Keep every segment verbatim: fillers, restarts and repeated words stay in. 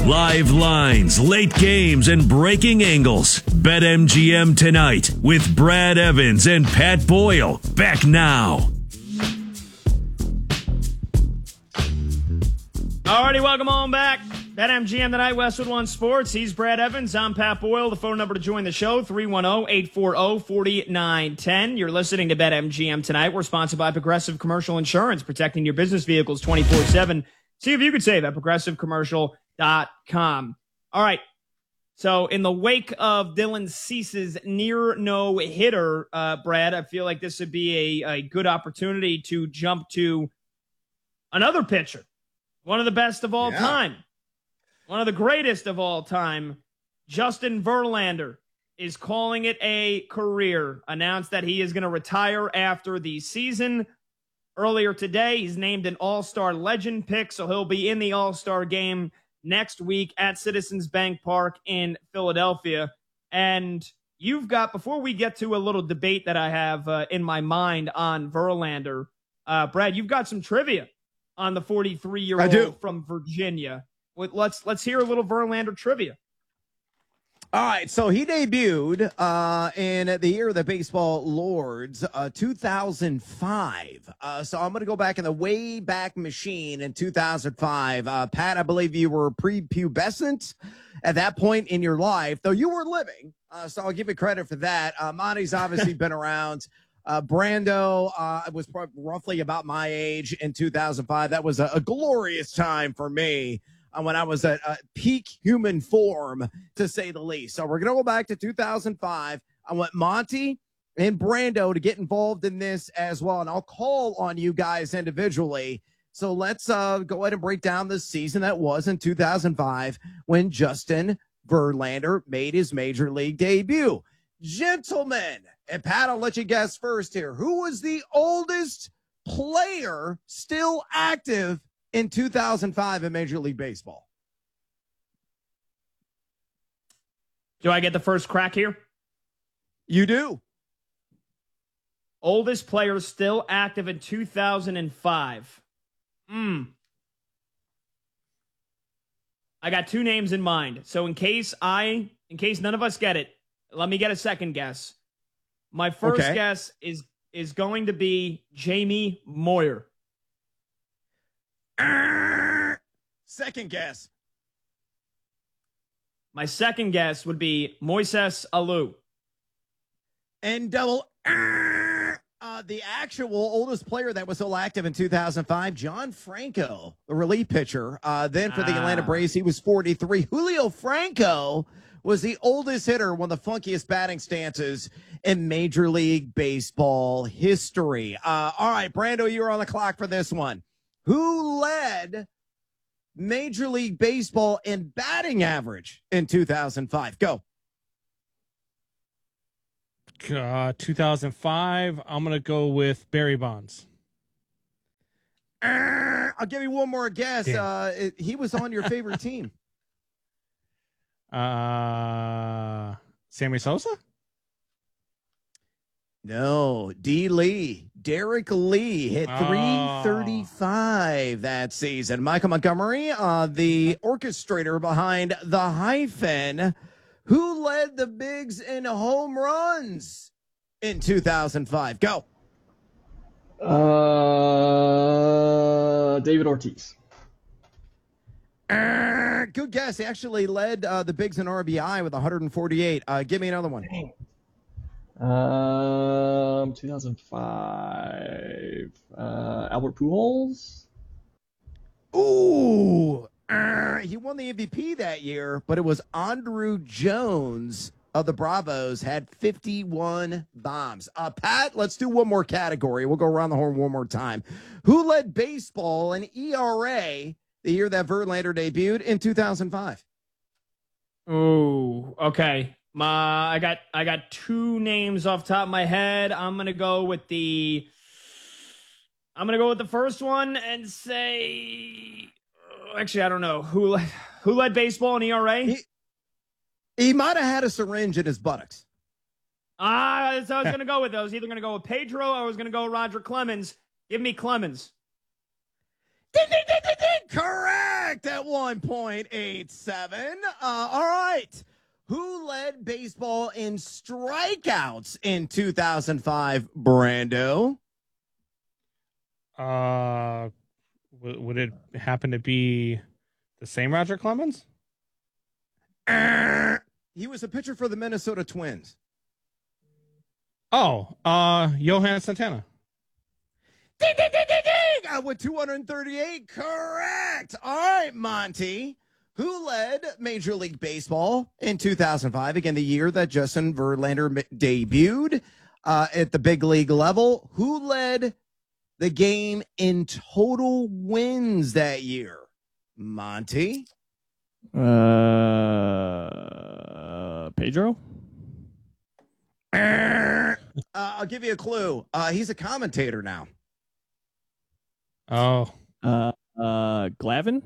Live lines, late games, and breaking angles. BetMGM tonight with Brad Evans and Pat Boyle. Back now. Alrighty, welcome on back. BetMGM tonight, Westwood One Sports. He's Brad Evans. I'm Pat Boyle. The phone number to join the show, three one zero, eight four zero, four nine one zero. You're listening to BetMGM tonight. We're sponsored by Progressive Commercial Insurance, protecting your business vehicles twenty-four seven. See if you could save at progressive commercial dot com. All right. So in the wake of Dylan Cease's near no-hitter, uh, Brad, I feel like this would be a, a good opportunity to jump to another pitcher. One of the best of all yeah. time. One of the greatest of all time. Justin Verlander is calling it a career. Announced that he is going to retire after the season. Earlier today, he's named an All-Star Legend pick, so he'll be in the All-Star game next week at Citizens Bank Park in Philadelphia. And you've got, before we get to a little debate that I have uh, in my mind on Verlander, uh, Brad, you've got some trivia on the forty-three-year-old from Virginia. Let's let's hear a little Verlander trivia. All right, so he debuted uh, in the year of the baseball lords, uh, two thousand five. Uh, so I'm going to go back in the way back machine in two thousand five. Uh, Pat, I believe you were prepubescent at that point in your life, though you were living. Uh, so I'll give you credit for that. Uh, Monty's obviously been around. Uh, Brando uh, was probably roughly about my age in two thousand five. That was a, a glorious time for me uh, when I was at uh, peak human form, to say the least. So we're going to go back to two thousand five. I want Monty and Brando to get involved in this as well, and I'll call on you guys individually. So let's uh, go ahead and break down the season that was in two thousand five when Justin Verlander made his major league debut. Gentlemen, and Pat, I'll let you guess first here. Who was the oldest player still active in two thousand five in Major League Baseball? Do I get the first crack here? You do. Oldest player still active in two thousand five. Hmm. I got two names in mind. So in case I, in case none of us get it, let me get a second guess. My first okay. guess is is going to be Jamie Moyer. Uh, second guess. My second guess would be Moises Alou. And double. Uh, uh, the actual oldest player that was still active in two thousand five, John Franco, the relief pitcher. Uh, then for the ah. Atlanta Braves, he was forty-three. Julio Franco was the oldest hitter, one of the funkiest batting stances in Major League Baseball history. Uh, all right, Brando, you're on the clock for this one. Who led Major League Baseball in batting average in two thousand five? Go. Uh, two thousand five, I'm going to go with Barry Bonds. Uh, I'll give you one more guess. Uh, it, he was on your favorite team. Uh, Sammy Sosa? No, D. Lee. Derek Lee hit Oh. three thirty-five that season. Michael Montgomery, uh, the orchestrator behind the hyphen, who led the Bigs in home runs in two thousand five. Go. Uh, David Ortiz. Uh, good guess. He actually led uh, the Bigs in R B I with one hundred forty-eight. Uh, give me another one. Um, two thousand five. Uh, Albert Pujols. Ooh, uh, he won the M V P that year, but it was Andruw Jones of the Bravos, had fifty-one bombs. Uh, Pat, let's do one more category. We'll go around the horn one more time. Who led baseball in E R A the year that Verlander debuted in two thousand five? Ooh, okay. My, I got I got two names off the top of my head. I'm gonna go with the I'm gonna go with the first one and say actually I don't know who led, who led baseball in E R A. He, he might have had a syringe in his buttocks. Ah, that's what I was gonna go with. I was either gonna go with Pedro or I was gonna go with Roger Clemens. Give me Clemens. Ding, ding, ding, ding, ding. Correct at one point eight seven. Uh, all right. Who led baseball in strikeouts in two thousand five, Brando? Uh, w- would it happen to be the same Roger Clemens? He was a pitcher for the Minnesota Twins. Oh, uh, Johan Santana. Ding, ding, ding, ding, ding! Uh, with two hundred thirty-eight. Correct. All right, Monty. Who led Major League Baseball in two thousand five? Again, the year that Justin Verlander debuted uh, at the big league level. Who led the game in total wins that year? Monty? Uh, Pedro? Uh, I'll give you a clue. Uh, he's a commentator now. Oh, Uh, uh, Glavin?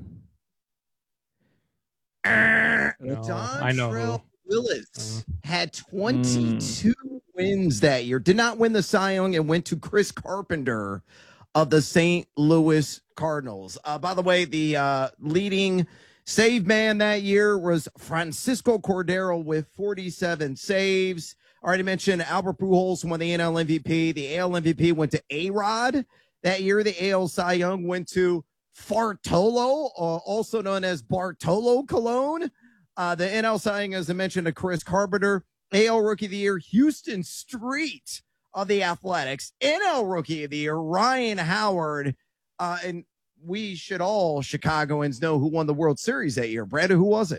no, Don I know Trell who. Willis had twenty-two wins that year. Did not win the Cy Young and went to Chris Carpenter of the Saint Louis Cardinals. Uh, by the way, the uh, leading save man that year was Francisco Cordero with forty-seven saves. Already mentioned Albert Pujols won the A L M V P. The A L M V P went to A-Rod that year. The A L Cy Young went to Fartolo, uh, also known as Bartolo Colon. Uh, the N L Cy Young, as I mentioned, to Chris Carpenter. A L Rookie of the Year, Houston Street of the Athletics. N L Rookie of the Year, Ryan Howard. Uh, and we should all Chicagoans know who won the World Series that year. Brandon, who was it?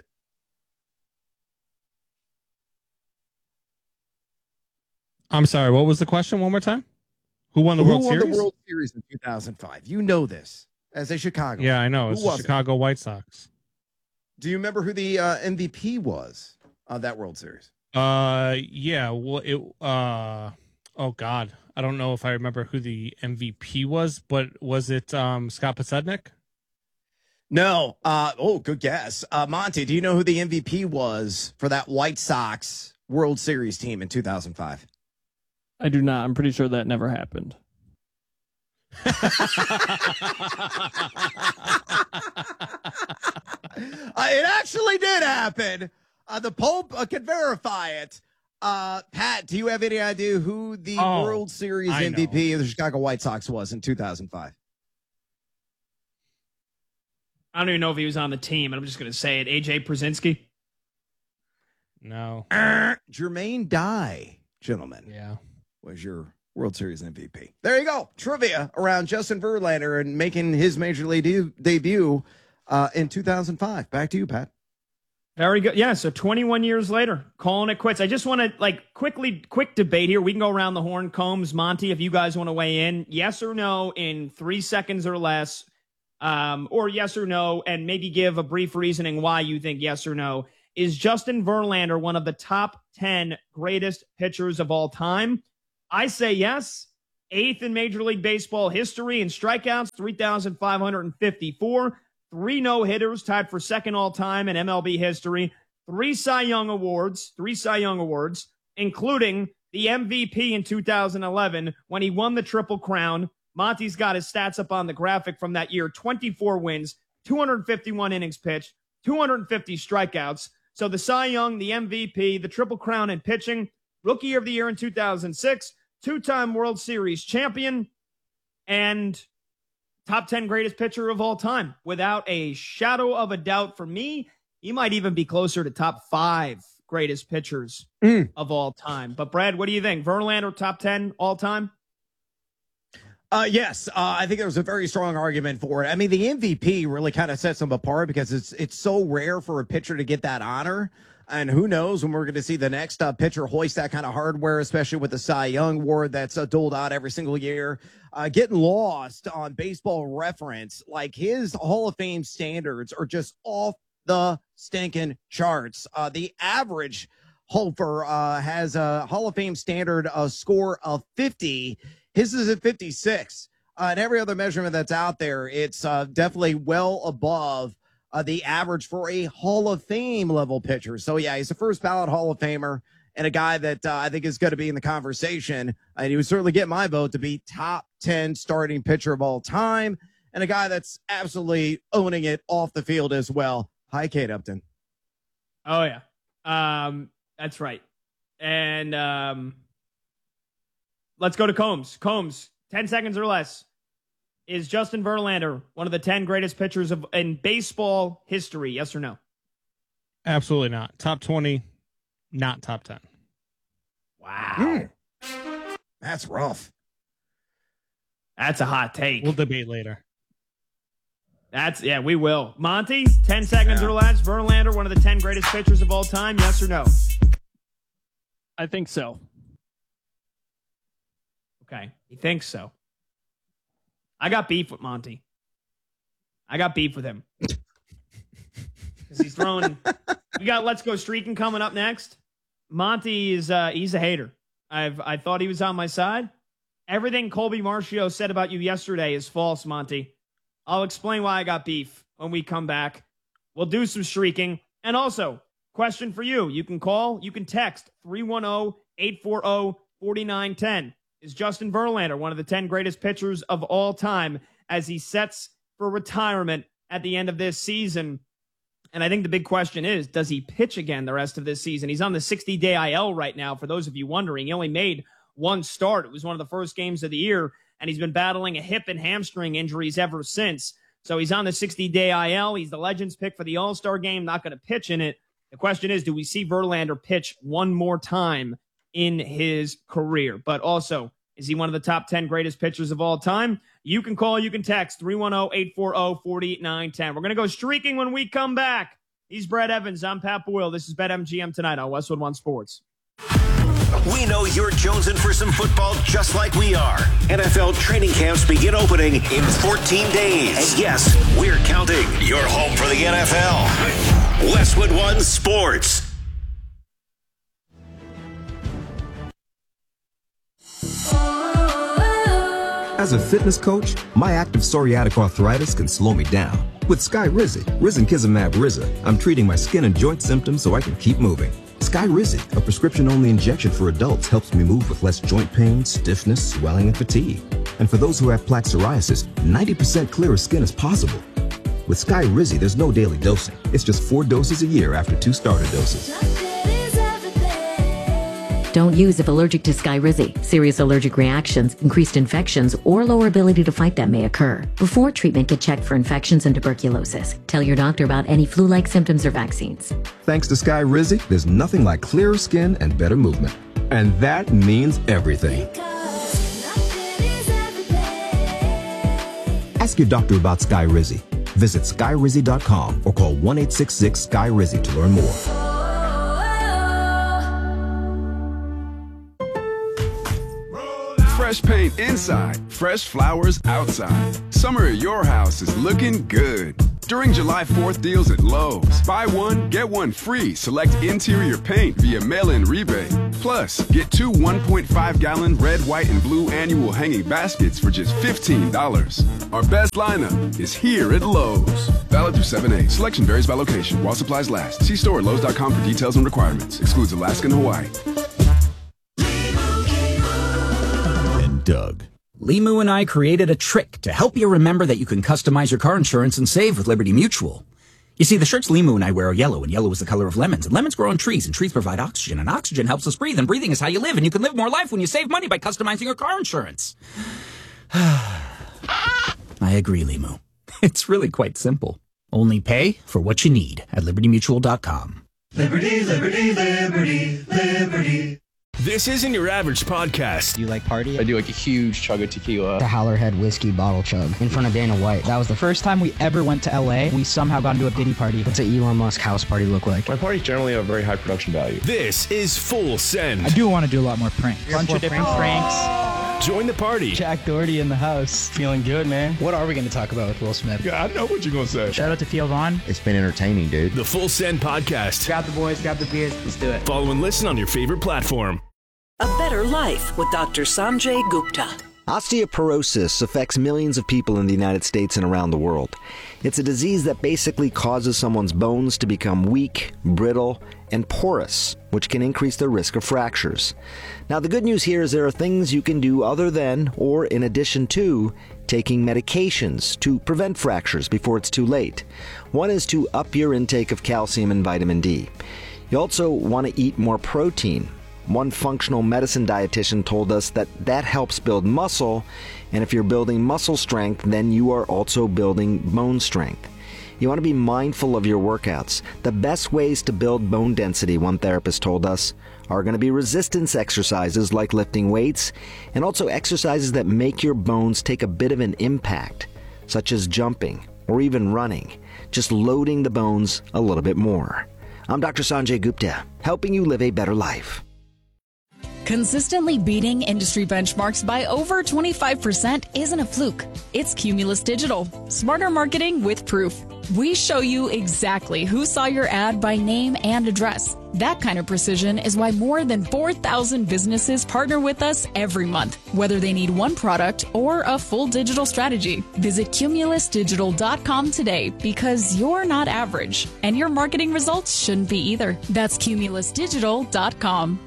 I'm sorry. What was the question? One more time. Who won the who World won Series? the World Series in two thousand five? You know this as a Chicago. Yeah, I know. Who It's the was it? Chicago White Sox. Do you remember who the uh, M V P was of that World Series? Uh, yeah. Well, it. Uh, oh God, I don't know if I remember who the M V P was, but was it um Scott Podsednik? No. Uh, oh, good guess. Uh, Monty, do you know who the M V P was for that White Sox World Series team in two thousand five? I do not. I'm pretty sure that never happened. Uh, it actually did happen. Uh, the Pope uh, can verify it. Uh, Pat, do you have any idea who the Oh, World Series I M V P know. of the Chicago White Sox was in two thousand five? I don't even know if he was on the team, and I'm just going to say it. A J Przinsky. No. Jermaine Dye, gentlemen, Yeah. was your World Series M V P. There you go. Trivia around Justin Verlander and making his major league de- debut uh, in two thousand five. Back to you, Pat. Very good. Yeah, so twenty-one years later, calling it quits. I just want to, like, quickly, quick debate here. We can go around the horn. Combs, Monty, if you guys want to weigh in. Yes or no in three seconds or less, um, or yes or no, and maybe give a brief reasoning why you think yes or no. Is Justin Verlander one of the top ten greatest pitchers of all time? I say yes. Eighth in Major League Baseball history in strikeouts, three thousand five hundred fifty-four. Three no-hitters, tied for second all-time in M L B history. Three Cy Young Awards, three Cy Young Awards, including the M V P in two thousand eleven when he won the Triple Crown. Monty's got his stats up on the graphic from that year. twenty-four wins, two hundred fifty-one innings pitched, two hundred fifty strikeouts. So the Cy Young, the M V P, the Triple Crown in pitching, Rookie of the Year in two thousand six, two-time World Series champion, and top ten greatest pitcher of all time. Without a shadow of a doubt for me, he might even be closer to top five greatest pitchers Mm. of all time. But Brad, what do you think? Verlander top ten all time? Uh, yes, uh, I think there's a very strong argument for it. I mean, the M V P really kind of sets him apart because it's it's so rare for a pitcher to get that honor. And who knows when we're going to see the next uh, pitcher hoist that kind of hardware, especially with the Cy Young award that's uh, doled out every single year. Uh, getting lost on Baseball Reference, like his Hall of Fame standards are just off the stinking charts. Uh, the average Hofer uh, has a Hall of Fame standard uh, score of fifty. His is at fifty-six. Uh, and every other measurement that's out there, it's uh, definitely well above uh, the average for a Hall of Fame level pitcher. So, yeah, he's a first ballot Hall of Famer and a guy that uh, I think is going to be in the conversation. And he would certainly get my vote to be top ten starting pitcher of all time. and a guy that's absolutely owning it off the field as well. Hi, Kate Upton. Oh, yeah. Um, that's right. And um, let's go to Combs. Combs, ten seconds or less. Is Justin Verlander one of the ten greatest pitchers of in baseball history? Yes or no? Absolutely not. Top twenty, not top ten. Wow. Mm. That's rough. That's a hot take. We'll debate later. That's, yeah, we will. Monty, ten seconds Yeah. or less. Verlander, one of the ten greatest pitchers of all time. Yes or no? I think so. Okay. He thinks so. I got beef with Monty. I got beef with him. Because he's throwing. We got Let's Go Streaking coming up next. Monty is uh, he's a hater. I've I thought he was on my side. Everything Colby Marcio said about you yesterday is false, Monty. I'll explain why I got beef when we come back. We'll do some streaking. And also, question for you. You can call, you can text three one zero, eight four zero, four nine one zero. Is Justin Verlander one of the ten greatest pitchers of all time as he sets for retirement at the end of this season? And I think the big question is, does he pitch again the rest of this season? He's on the sixty-day I L right now, for those of you wondering. He only made one start. It was one of the first games of the year, and he's been battling a hip and hamstring injuries ever since. So he's on the sixty-day I L. He's the Legends pick for the All-Star game, not going to pitch in it. The question is, do we see Verlander pitch one more time in his career? But also, is he one of the top ten greatest pitchers of all time? You can call, you can text three one zero, eight four zero, four nine one zero. We're going to go streaking when we come back. He's Brad Evans. I'm Pat Boyle. This is BetMGM tonight on Westwood One Sports. We know you're jonesing for some football just like we are. N F L training camps begin opening in fourteen days. And yes, we're counting. Your home for the N F L. Westwood One Sports. As a fitness coach, my active psoriatic arthritis can slow me down. With Skyrizi, Risankizumab Riza, I'm treating my skin and joint symptoms so I can keep moving. Skyrizi, a prescription-only injection for adults, helps me move with less joint pain, stiffness, swelling, and fatigue. And for those who have plaque psoriasis, ninety percent clearer skin is possible. With Skyrizi, there's no daily dosing. It's just four doses a year after two starter doses. Don't use if allergic to Skyrizi. Serious allergic reactions, increased infections, or lower ability to fight them may occur. Before treatment, get checked for infections and tuberculosis. Tell your doctor about any flu-like symptoms or vaccines. Thanks to Skyrizi, there's nothing like clearer skin and better movement. And that means everything. Ask your doctor about Skyrizi. Visit Skyrizi dot com or call one eight six six Sky Rizi to learn more. Fresh paint inside, fresh flowers outside. Summer at your house is looking good. During July fourth deals at Lowe's, buy one, get one free. Select interior paint via mail-in rebate. Plus, get two one point five gallon red, white, and blue annual hanging baskets for just fifteen dollars. Our best lineup is here at Lowe's. Valid through seven eight. Selection varies by location while supplies last. See store at Lowe's dot com for details and requirements. Excludes Alaska and Hawaii. Doug. Limu and I created a trick to help you remember that you can customize your car insurance and save with Liberty Mutual. You see, the shirts Limu and I wear are yellow, and yellow is the color of lemons, and lemons grow on trees, and trees provide oxygen, and oxygen helps us breathe, and breathing is how you live, and you can live more life when you save money by customizing your car insurance. I agree, Limu. It's really quite simple. Only pay for what you need at Liberty Mutual dot com. Liberty, liberty, liberty, liberty. This isn't your average podcast. Do you like party? I do like a huge chug of tequila. The Howlerhead whiskey bottle chug in front of Dana White. That was the first time we ever went to L A. We somehow got into a Diddy party. What's an Elon Musk house party look like? My parties generally have very high production value. This is Full Send. I do want to do a lot more pranks. A bunch of different pranks. Join the party. Jack Doherty in the house. Feeling good, man. What are we going to talk about with Will Smith? Yeah, I know what you're going to say. Shout out to Theo Vaughn. It's been entertaining, dude. The Full Send podcast. Grab the boys, grab the beers. Let's do it. Follow and listen on your favorite platform. A better life with Doctor Sanjay Gupta. Osteoporosis affects millions of people in the United States and around the world. It's a disease that basically causes someone's bones to become weak, brittle, and porous, which can increase their risk of fractures. Now, the good news here is there are things you can do other than, or in addition to, taking medications to prevent fractures before it's too late. One is to up your intake of calcium and vitamin D. You also want to eat more protein. One functional medicine dietitian told us that that helps build muscle, and if you're building muscle strength, then you are also building bone strength. You want to be mindful of your workouts. The best ways to build bone density, one therapist told us, are going to be resistance exercises like lifting weights, and also exercises that make your bones take a bit of an impact, such as jumping or even running, just loading the bones a little bit more. I'm Doctor Sanjay Gupta, helping you live a better life. Consistently beating industry benchmarks by over twenty-five percent isn't a fluke. It's Cumulus Digital. Smarter marketing with proof. We show you exactly who saw your ad by name and address. That kind of precision is why more than four thousand businesses partner with us every month, whether they need one product or a full digital strategy. Visit cumulus digital dot com today because you're not average, and your marketing results shouldn't be either. That's cumulus digital dot com.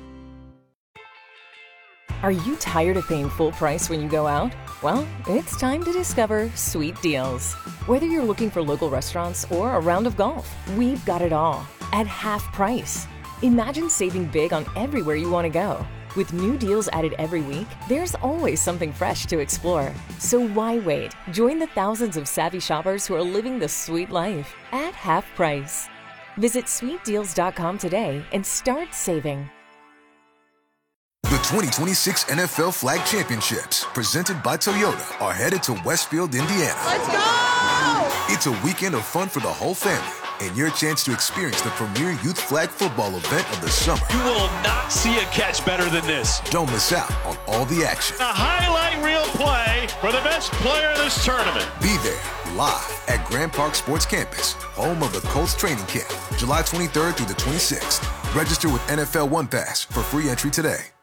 Are you tired of paying full price when you go out? Well, it's time to discover Sweet Deals. Whether you're looking for local restaurants or a round of golf, we've got it all at half price. Imagine saving big on everywhere you want to go. With new deals added every week, there's always something fresh to explore. So why wait? Join the thousands of savvy shoppers who are living the sweet life at half price. Visit sweet deals dot com today and start saving. The twenty twenty-six N F L Flag Championships, presented by Toyota, are headed to Westfield, Indiana. Let's go! It's a weekend of fun for the whole family and your chance to experience the premier youth flag football event of the summer. You will not see a catch better than this. Don't miss out on all the action. A highlight reel play for the best player in this tournament. Be there live at Grand Park Sports Campus, home of the Colts training camp, July twenty-third through the twenty-sixth. Register with N F L One Pass for free entry today.